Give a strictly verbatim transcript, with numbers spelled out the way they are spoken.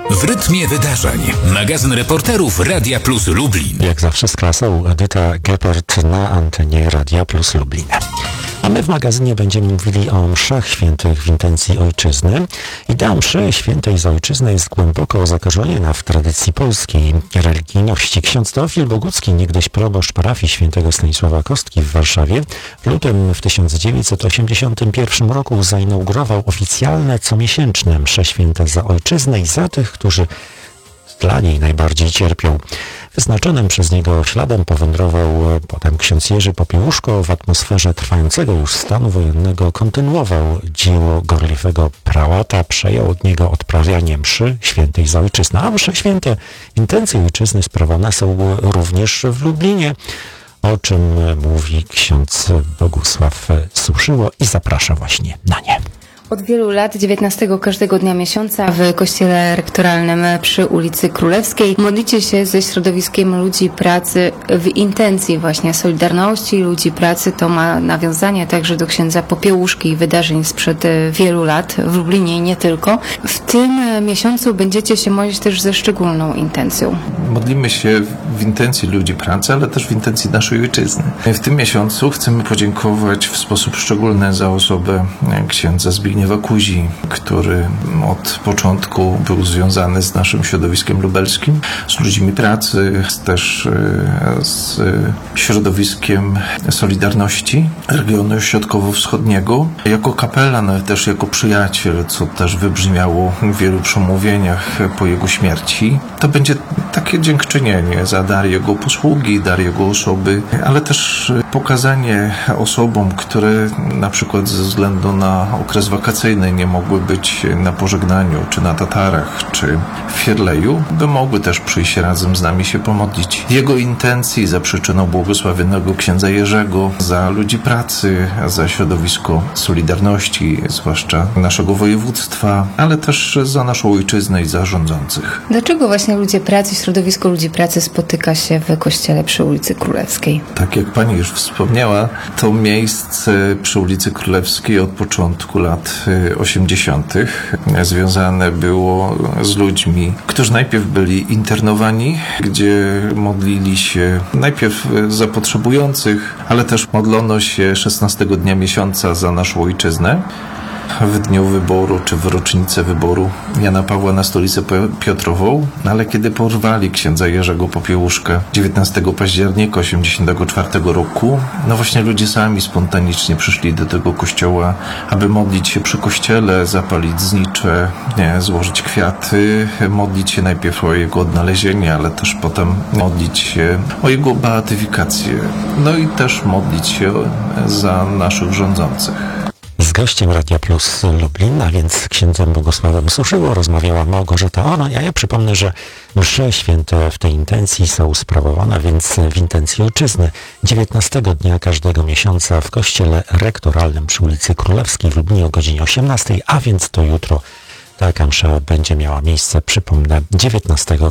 W rytmie wydarzeń. Magazyn reporterów Radia Plus Lublin. Jak zawsze z klasą Edyta Geppert na antenie Radia Plus Lublin. A my w magazynie będziemy mówili o mszach świętych w intencji ojczyzny. Idea mszy świętej z ojczyzny jest głęboko zakorzeniona w tradycji polskiej religijności. Ksiądz Teofil Bogucki, niegdyś proboszcz parafii świętego Stanisława Kostki w Warszawie, w lutym w tysiąc dziewięćset osiemdziesiątym pierwszym roku zainaugurował oficjalne comiesięczne msze święte za ojczyznę i za tych, którzy dla niej najbardziej cierpią. Wyznaczonym przez niego śladem powędrował potem ksiądz Jerzy Popiełuszko. W atmosferze trwającego już stanu wojennego kontynuował dzieło gorliwego prałata, przejął od niego odprawianie mszy świętej za ojczyznę. A msze święte w intencji ojczyzny sprawowane są również w Lublinie, o czym mówi ksiądz Bogusław Suszyło i zaprasza właśnie na nie. Od wielu lat, dziewiętnastego każdego dnia miesiąca w kościele rektoralnym przy ulicy Królewskiej modlicie się ze środowiskiem ludzi pracy w intencji właśnie Solidarności ludzi pracy. To ma nawiązanie także do księdza Popiełuszki i wydarzeń sprzed wielu lat w Lublinie i nie tylko. W tym miesiącu będziecie się modlić też ze szczególną intencją. Modlimy się w intencji ludzi pracy, ale też w intencji naszej ojczyzny. W tym miesiącu chcemy podziękować w sposób szczególny za osobę księdza Zbigniewa Kuzi, który od początku był związany z naszym środowiskiem lubelskim, z ludźmi pracy, też z środowiskiem Solidarności regionu środkowo-wschodniego. Jako kapelan, ale też jako przyjaciel, co też wybrzmiało w wielu przemówieniach po jego śmierci. To będzie takie dziękczynienie za dar jego posługi, dar jego osoby, ale też pokazanie osobom, które na przykład ze względu na okres wakacyjny nie mogły być na pożegnaniu, czy na Tatarach, czy w Fierleju, by mogły też przyjść razem z nami się pomodlić. Jego intencji za przyczyną błogosławionego księdza Jerzego, za ludzi pracy, za środowisko Solidarności, zwłaszcza naszego województwa, ale też za naszą ojczyznę i za rządzących. Dlaczego właśnie ludzie pracy, środowisko ludzi pracy spotyka się w kościele przy ulicy Królewskiej? Tak jak pani już wspomniała, to miejsce przy ulicy Królewskiej od początku lat osiemdziesiątych związane było z ludźmi, którzy najpierw byli internowani, gdzie modlili się najpierw za potrzebujących, ale też modlono się szesnastego dnia miesiąca za naszą ojczyznę. W dniu wyboru, czy w rocznicę wyboru Jana Pawła na stolicę Piotrową, ale kiedy porwali księdza Jerzego Popiełuszkę dziewiętnastego października osiemdziesiątego czwartego roku, no właśnie ludzie sami spontanicznie przyszli do tego kościoła, aby modlić się przy kościele, zapalić znicze, nie, złożyć kwiaty, modlić się najpierw o jego odnalezienie, ale też potem modlić się o jego beatyfikację, no i też modlić się za naszych rządzących. Z gościem Radia Plus Lublin, a więc księdzem Bogusławem Suszyło, rozmawiała Małgorzata Ona. Ja, ja przypomnę, że msze święte w tej intencji są sprawowane, więc w intencji ojczyzny dziewiętnastego dnia każdego miesiąca w kościele rektoralnym przy ulicy Królewskiej w Lublinie o godzinie osiemnastej, a więc to jutro taka msza będzie miała miejsce, przypomnę, dziewiętnastego